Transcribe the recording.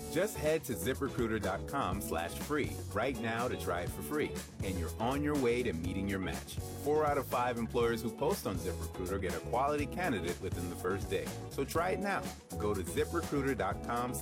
Just head to ZipRecruiter.com/free right now to try it for free, and you're on your way to meeting your match. 4 out of 5 employers who post on ZipRecruiter get a quality candidate within the first day. So try it now. Go to ZipRecruiter.com/free